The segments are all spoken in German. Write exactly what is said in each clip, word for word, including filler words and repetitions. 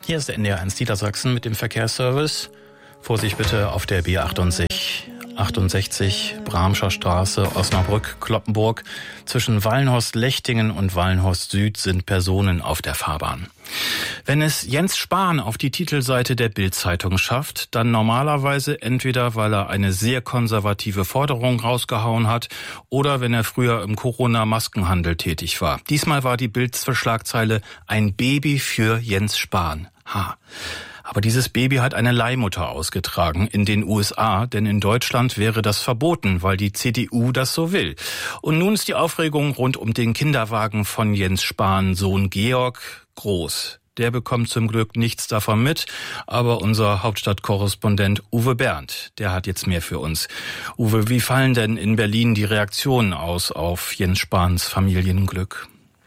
Hier ist der N D R eins Niedersachsen mit dem Verkehrsservice. Vorsicht bitte auf der B achtundsechzig, achtundsechzig Bramscher Straße, Osnabrück, Cloppenburg. Zwischen Wallenhorst-Lechtingen und Wallenhorst-Süd sind Personen auf der Fahrbahn. Wenn es Jens Spahn auf die Titelseite der Bild-Zeitung schafft, dann normalerweise entweder, weil er eine sehr konservative Forderung rausgehauen hat oder wenn er früher im Corona-Maskenhandel tätig war. Diesmal war die Bild-Schlagzeile ein Baby für Jens Spahn. Ha. Aber dieses Baby hat eine Leihmutter ausgetragen in den U S A, denn in Deutschland wäre das verboten, weil die C D U das so will. Und nun ist die Aufregung rund um den Kinderwagen von Jens Spahn Sohn Georg groß. Der bekommt zum Glück nichts davon mit, aber unser Hauptstadtkorrespondent Uwe Bernd, der hat jetzt mehr für uns. Uwe, wie fallen denn in Berlin die Reaktionen aus auf Jens Spahns Familienglück?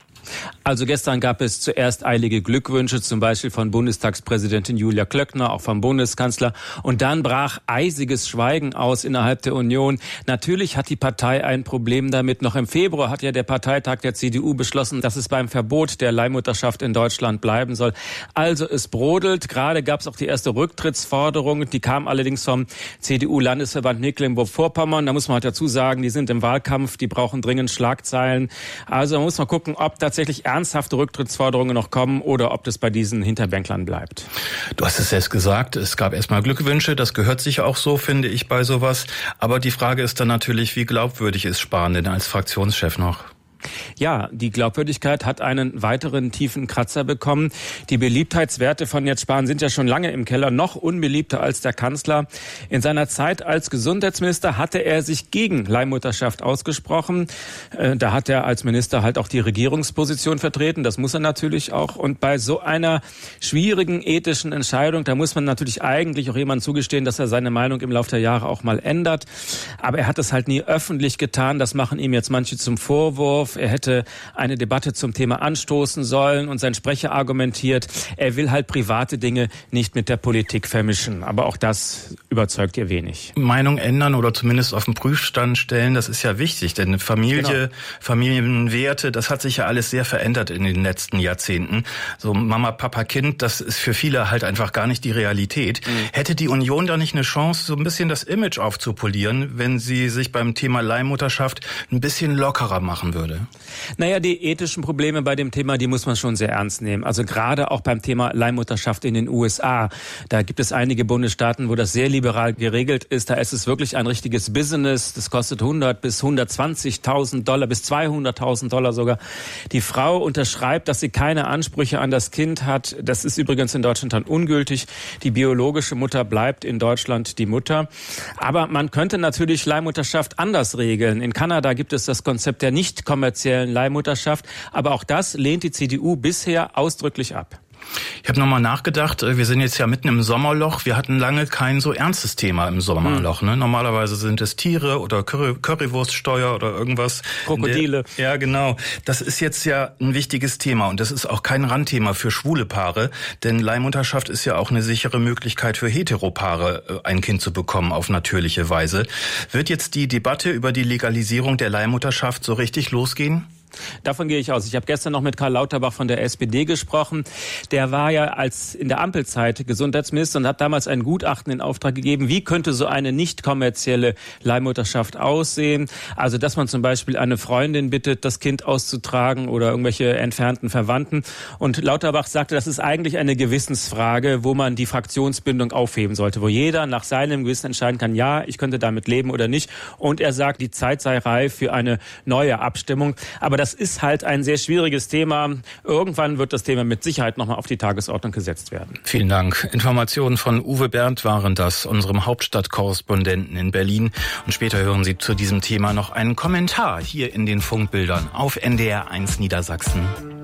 Also gestern gab es zuerst eilige Glückwünsche, zum Beispiel von Bundestagspräsidentin Julia Klöckner, auch vom Bundeskanzler. Und dann brach eisiges Schweigen aus innerhalb der Union. Natürlich hat die Partei ein Problem damit. Noch im Februar hat ja der Parteitag der C D U beschlossen, dass es beim Verbot der Leihmutterschaft in Deutschland bleiben soll. Also es brodelt. Gerade gab es auch die erste Rücktrittsforderung. Die kam allerdings vom C D U-Landesverband Mecklenburg-Vorpommern. Da muss man halt dazu sagen, die sind im Wahlkampf, die brauchen dringend Schlagzeilen. Also man muss mal gucken, ob tatsächlich ernsthafte Rücktrittsforderungen noch kommen oder ob das bei diesen Hinterbänklern bleibt. Du hast es selbst gesagt, es gab erstmal Glückwünsche, das gehört sich auch so, finde ich, bei sowas. Aber die Frage ist dann natürlich, wie glaubwürdig ist Spahn denn als Fraktionschef noch? Ja, die Glaubwürdigkeit hat einen weiteren tiefen Kratzer bekommen. Die Beliebtheitswerte von Jens Spahn sind ja schon lange im Keller, noch unbeliebter als der Kanzler. In seiner Zeit als Gesundheitsminister hatte er sich gegen Leihmutterschaft ausgesprochen. Da hat er als Minister halt auch die Regierungsposition vertreten. Das muss er natürlich auch. Und bei so einer schwierigen ethischen Entscheidung, da muss man natürlich eigentlich auch jemandem zugestehen, dass er seine Meinung im Laufe der Jahre auch mal ändert. Aber er hat es halt nie öffentlich getan. Das machen ihm jetzt manche zum Vorwurf. Er hätte eine Debatte zum Thema anstoßen sollen und sein Sprecher argumentiert, er will halt private Dinge nicht mit der Politik vermischen. Aber auch das überzeugt ihr wenig. Meinung ändern oder zumindest auf den Prüfstand stellen, das ist ja wichtig, denn Familie, genau. Familienwerte, das hat sich ja alles sehr verändert in den letzten Jahrzehnten. So Mama, Papa, Kind, das ist für viele halt einfach gar nicht die Realität. Mhm. Hätte die Union da nicht eine Chance, so ein bisschen das Image aufzupolieren, wenn sie sich beim Thema Leihmutterschaft ein bisschen lockerer machen würde? Naja, die ethischen Probleme bei dem Thema, die muss man schon sehr ernst nehmen. Also gerade auch beim Thema Leihmutterschaft in den U S A. Da gibt es einige Bundesstaaten, wo das sehr liberal geregelt ist. Da ist es wirklich ein richtiges Business. Das kostet hundert bis hundertzwanzigtausend Dollar, bis zweihunderttausend Dollar sogar. Die Frau unterschreibt, dass sie keine Ansprüche an das Kind hat. Das ist übrigens in Deutschland dann ungültig. Die biologische Mutter bleibt in Deutschland die Mutter. Aber man könnte natürlich Leihmutterschaft anders regeln. In Kanada gibt es das Konzept der nicht kommerziellen Leihmutterschaft. Aber auch das lehnt die C D U bisher ausdrücklich ab. Ich habe nochmal nachgedacht, wir sind jetzt ja mitten im Sommerloch. Wir hatten lange kein so ernstes Thema im Sommerloch. Ne? Normalerweise sind es Tiere oder Curry, Currywurststeuer oder irgendwas. Krokodile. Der, ja, genau. Das ist jetzt ja ein wichtiges Thema und das ist auch kein Randthema für schwule Paare, denn Leihmutterschaft ist ja auch eine sichere Möglichkeit für Heteropaare, ein Kind zu bekommen auf natürliche Weise. Wird jetzt die Debatte über die Legalisierung der Leihmutterschaft so richtig losgehen? Davon gehe ich aus. Ich habe gestern noch mit Karl Lauterbach von der S P D gesprochen. Der war ja als in der Ampelzeit Gesundheitsminister und hat damals ein Gutachten in Auftrag gegeben, wie könnte so eine nicht kommerzielle Leihmutterschaft aussehen. Also dass man zum Beispiel eine Freundin bittet, das Kind auszutragen oder irgendwelche entfernten Verwandten. Und Lauterbach sagte, das ist eigentlich eine Gewissensfrage, wo man die Fraktionsbindung aufheben sollte, wo jeder nach seinem Gewissen entscheiden kann, ja, ich könnte damit leben oder nicht. Und er sagt, die Zeit sei reif für eine neue Abstimmung. Aber das ist halt ein sehr schwieriges Thema. Irgendwann wird das Thema mit Sicherheit nochmal auf die Tagesordnung gesetzt werden. Vielen Dank. Informationen von Uwe Bernd waren das, unserem Hauptstadtkorrespondenten in Berlin. Und später hören Sie zu diesem Thema noch einen Kommentar hier in den Funkbildern auf N D R eins Niedersachsen.